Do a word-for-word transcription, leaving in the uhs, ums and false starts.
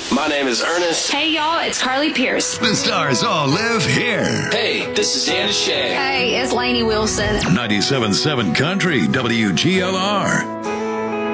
My name is Ernest. Hey, y'all, it's Carly Pierce. The stars all live here. Hey, this is Dan Shay. Hey, it's Lainey Wilson. ninety-seven point seven Country, W G L R.